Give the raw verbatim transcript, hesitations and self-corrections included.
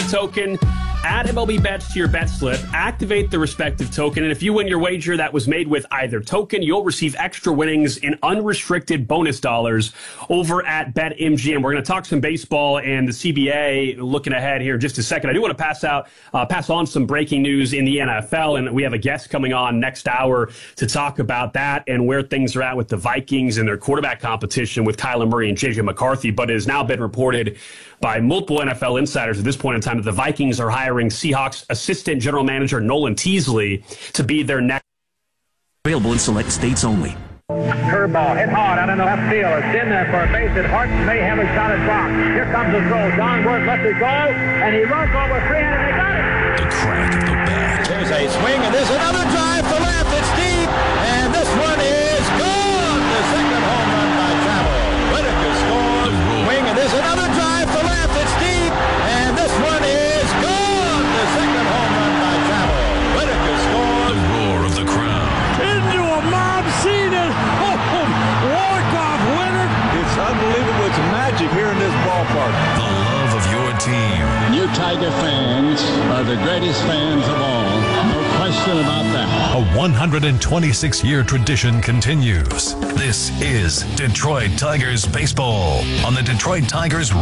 token. Add M L B bets to your bet slip, activate the respective token, and if you win your wager that was made with either token, you'll receive extra winnings in unrestricted bonus dollars over at BetMGM. We're going to talk some baseball and the C B A looking ahead here in just a second. I do want to pass out, uh, pass on some breaking news in the N F L, and we have a guest coming on next hour to talk about that and where things are at with the Vikings and their quarterback competition with Kyler Murray and J J McCarthy. But it has now been reported by multiple N F L insiders at this point in time that the Vikings are hiring Seahawks assistant general manager Nolan Teasley to be their next. Available in select states only. Curveball hit hard out in the left field. It's in there for a base hit. Hart may have a shot at Brock. Here comes the throw. John Ward lets it go, and he runs over three hundred, and they got it. The crack of the bat. There's a swing, and there's another drive to left. It's deep, and this one is gone. The second home run by Travel. Whitaker scores. Swing, and there's another drive to left. It's deep, and this one is gone. The second home run by Travel. Whitaker scores. The roar of the crowd. Into a mob scene and oh, walk-off winner. It's unbelievable. It's magic here in this ballpark. The love of your team. You Tiger fans are the greatest fans of all. No question about that. A one hundred twenty-six year tradition continues. This is Detroit Tigers Baseball on the Detroit Tigers